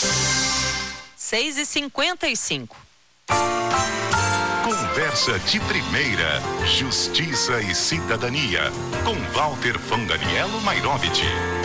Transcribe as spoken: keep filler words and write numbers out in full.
seis e cinquenta e cinco. Conversa de primeira, Justiça e Cidadania, com Walter Fanganiello Mairovich.